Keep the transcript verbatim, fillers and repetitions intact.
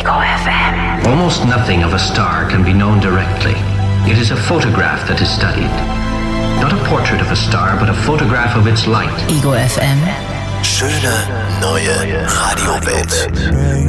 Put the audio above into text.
Ego F M. Almost nothing of a star can be known directly. It is a photograph that is studied. Not a portrait of a star, but a photograph of its light. Ego F M. Schöne neue Radiowelt.